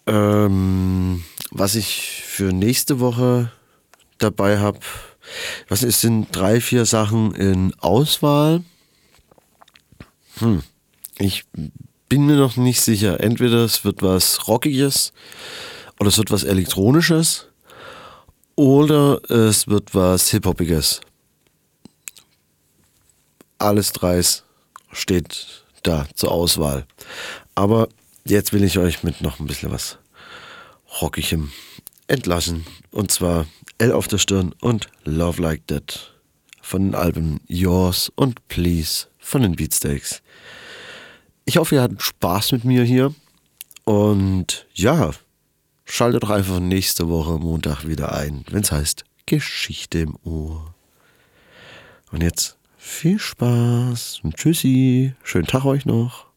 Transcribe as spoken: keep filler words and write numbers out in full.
Ähm, was ich für nächste Woche dabei habe, was es sind drei, vier Sachen in Auswahl. Hm. Ich bin mir noch nicht sicher. Entweder es wird was Rockiges oder es wird was Elektronisches oder es wird was Hip-Hoppiges. Alles dreis steht da zur Auswahl. Aber jetzt will ich euch mit noch ein bisschen was Rockigem entlassen. Und zwar L auf der Stirn und Love Like That von den Alben Yours und Please von den Beatsteaks. Ich hoffe, ihr hattet Spaß mit mir hier. Und ja, schaltet doch einfach nächste Woche Montag wieder ein, wenn es heißt Geschichte im Ohr. Und jetzt viel Spaß und tschüssi. Schönen Tag euch noch.